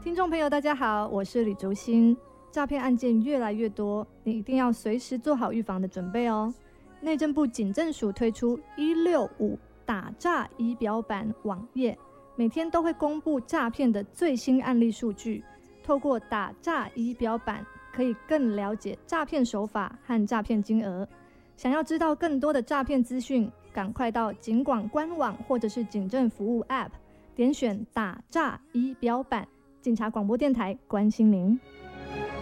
听众朋友大家好，我是李竹欣。诈骗案件越来越多，你一定要随时做好预防的准备哦。内政部警政署推出165打诈仪表板网页，每天都会公布诈骗的最新案例数据。透过打诈仪表板，可以更了解诈骗手法和诈骗金额。想要知道更多的诈骗资讯，赶快到警广官网或者是警政服务 App， 点选打诈仪表板。警察广播电台关心您。